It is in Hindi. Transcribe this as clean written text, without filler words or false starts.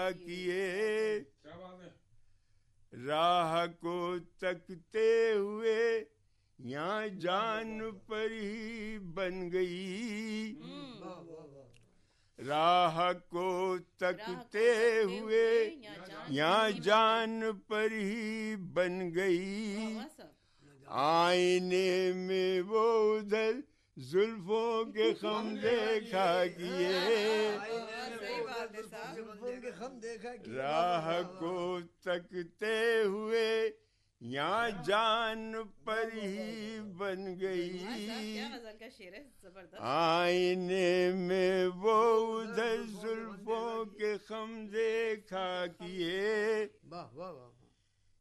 किए। राह को तकते हुए यहाँ जान पर ही बन गई। राह को तकते हुए यहाँ जान पर ही बन गई। आईने में वो उधर जुल्फों के खम देखा किए। राह को तकते हुए यहाँ जान पर ही बन गई। आईने में वो उधर जुल्फों के खम देखा किए।